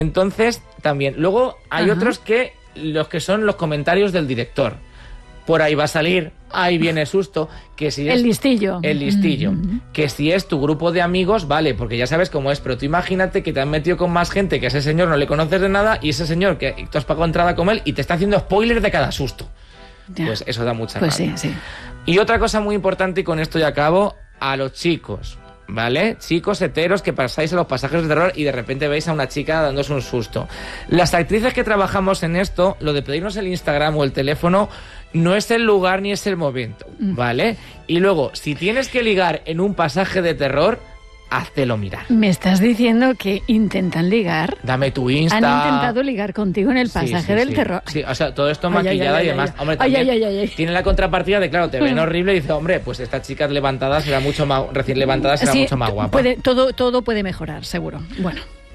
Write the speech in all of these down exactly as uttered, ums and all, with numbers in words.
Entonces, también. Luego hay Ajá. otros que, los que son los comentarios del director. Por ahí va a salir, ahí viene susto, que si es... El listillo. El listillo. Mm-hmm. Que si es tu grupo de amigos, vale, porque ya sabes cómo es, pero tú imagínate que te han metido con más gente, que a ese señor no le conoces de nada, y ese señor que tú has pagado entrada con él y te está haciendo spoilers de cada susto. Ya. Pues eso da mucha Pues rabia. sí, sí. Y otra cosa muy importante, y con esto ya acabo, a los chicos, ¿vale? Chicos heteros que pasáis a los pasajes de terror y de repente veis a una chica dándose un susto. Las actrices que trabajamos en esto, lo de pedirnos el Instagram o el teléfono no es el lugar ni es el momento, ¿vale? Y luego, si tienes que ligar en un pasaje de terror, háztelo mirar. ¿Me estás diciendo que intentan ligar? Dame tu Insta. Han intentado ligar contigo en el pasaje sí, sí, sí. del terror. Sí, o sea, todo esto ay, maquillada ay, ay, y demás. Ay, hombre, ay, también ay, ay, ay. tiene la contrapartida de, claro, te ven horrible y dice, hombre, pues esta chica levantada será mucho más, recién levantada será sí, mucho más guapa. Puede, todo, todo puede mejorar, seguro. Bueno.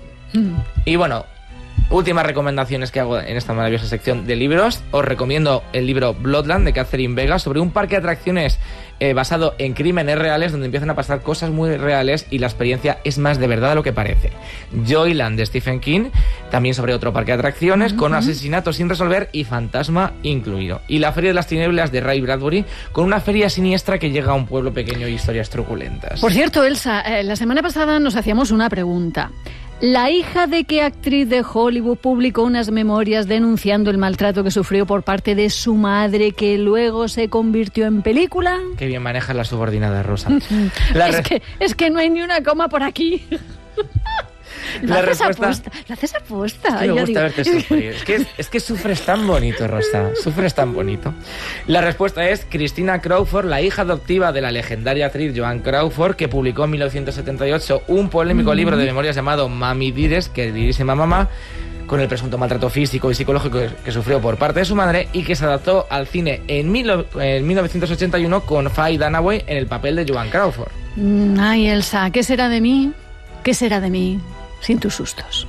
Y bueno, últimas recomendaciones que hago en esta maravillosa sección de libros. Os recomiendo el libro Bloodland de Catherine Vega, sobre un parque de atracciones eh, basado en crímenes reales, donde empiezan a pasar cosas muy reales y la experiencia es más de verdad de lo que parece. Joyland de Stephen King, también sobre otro parque de atracciones, uh-huh. con asesinatos sin resolver y fantasma incluido. Y La Feria de las Tinieblas de Ray Bradbury, con una feria siniestra que llega a un pueblo pequeño y historias truculentas. Por cierto, Elsa, eh, la semana pasada nos hacíamos una pregunta. ¿La hija de qué actriz de Hollywood publicó unas memorias denunciando el maltrato que sufrió por parte de su madre, que luego se convirtió en película? Qué bien manejas la subordinada, Rosa. La es, re... que, es que no hay ni una coma por aquí. Lo la haces respuesta... aposta, lo haces aposta. Es que me gusta digo... verte sufrir. Es que, es que sufres tan bonito, Rosa. Sufres tan bonito. La respuesta es Christina Crawford, la hija adoptiva de la legendaria actriz Joan Crawford, que publicó en mil novecientos setenta y ocho un polémico mm-hmm. libro de memorias llamado Mami Dearest, que dirige mamá, con el presunto maltrato físico y psicológico que, que sufrió por parte de su madre y que se adaptó al cine en, mil, en mil novecientos ochenta y uno con Faye Dunaway en el papel de Joan Crawford. Ay, Elsa, ¿qué será de mí? ¿Qué será de mí sin tus sustos?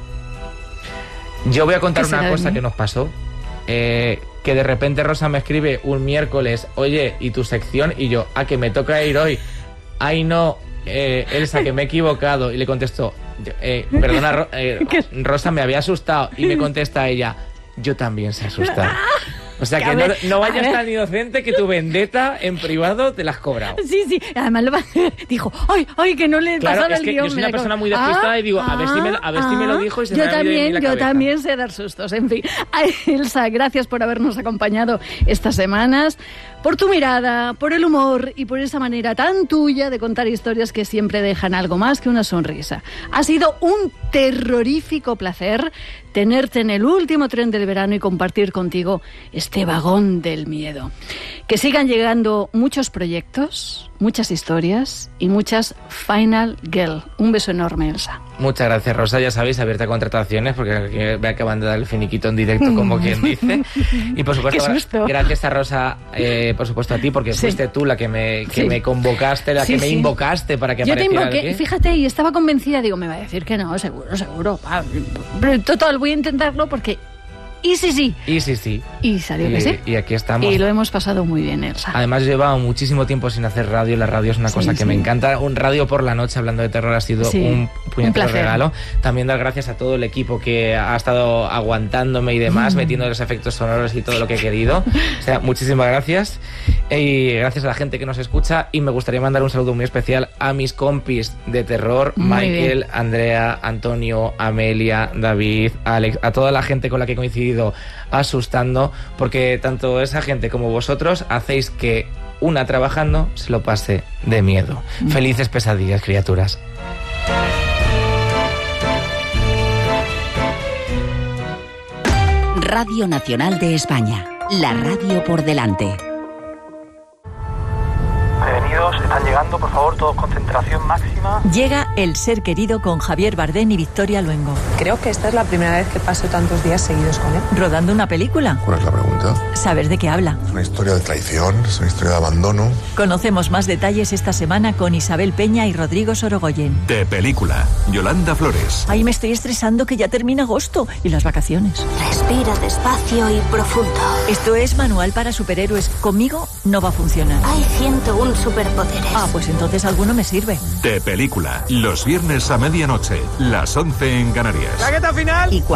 Yo voy a contar una cosa que nos pasó. Eh, que de repente Rosa me escribe un miércoles, oye, ¿y tu sección? Y yo, ¿a que me toca ir hoy? Ay, no, eh, Elsa, que me he equivocado. Y le contesto, eh, perdona, Ro- eh, Rosa, me había asustado. Y me contesta ella, yo también se asusta. O sea, que no, no vayas tan inocente que tu vendetta en privado te la has cobrado. Sí, sí. Además lo dijo, ay, ay, que no le claro, pasaba es el que guión. Yo soy una persona muy despistada ah, y digo, a ver, si me, a ver ah, si me lo dijo y se yo me ha también, en la Yo cabeza. también sé dar sustos, en fin. Ay, Elsa, gracias por habernos acompañado estas semanas, por tu mirada, por el humor y por esa manera tan tuya de contar historias que siempre dejan algo más que una sonrisa. Ha sido un terrorífico placer tenerte en el último tren del verano y compartir contigo este vagón del miedo. Que sigan llegando muchos proyectos, muchas historias y muchas Final Girl. Un beso enorme, Elsa. Muchas gracias, Rosa. Ya sabéis, abierta a contrataciones, porque me acaban de dar el finiquito en directo, como quien dice. Y por supuesto, gracias a Rosa, eh, por supuesto a ti, porque sí. fuiste tú la que me, que sí. me convocaste, la sí, que me sí. invocaste para que Yo apareciera. Yo te invoqué, fíjate, y estaba convencida, digo, me va a decir que no, seguro, seguro. Pero total, voy a intentarlo porque... Y sí, sí. Y sí, sí. Y salió y, que sí. Y aquí estamos. Y lo hemos pasado muy bien, Elsa. Además, llevaba muchísimo tiempo sin hacer radio. La radio es una sí, cosa que sí. me encanta. Un radio por la noche hablando de terror ha sido sí. un puñetero regalo. También dar gracias a todo el equipo que ha estado aguantándome y demás, mm. metiendo los efectos sonoros y todo lo que he querido. O sea, muchísimas gracias. Y gracias a la gente que nos escucha. Y me gustaría mandar un saludo muy especial a mis compis de terror. Muy Michael, bien. Andrea, Antonio, Amelia, David, Alex. A toda la gente con la que he coincidido asustando, porque tanto esa gente como vosotros hacéis que una trabajando se lo pase de miedo. Mm. Felices pesadillas, criaturas. Radio Nacional de España, la radio por delante. Prevenidos, están llegando, por favor, todos concentración máxima. Llega El ser querido con Javier Bardem y Victoria Luengo. Creo que esta es la primera vez que paso tantos días seguidos con él. ¿Rodando una película? ¿Cuál es la pregunta? ¿Sabes de qué habla? Es una historia de traición, es una historia de abandono. Conocemos más detalles esta semana con Isabel Peña y Rodrigo Sorogoyen. De película, Yolanda Flores. Ay, me estoy estresando que ya termina agosto y las vacaciones. Respira despacio y profundo. Esto es Manual para Superhéroes. Conmigo no va a funcionar. Hay ciento uno superpoderes. Ah, pues entonces alguno me sirve. De película. película. Los viernes a medianoche, las once en Canarias. ¡Chaqueta final! Y